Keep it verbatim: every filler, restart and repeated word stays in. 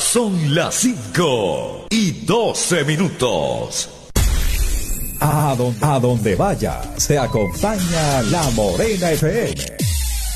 Son las cinco y doce minutos. A donde, a donde vaya, se acompaña La Morena F M.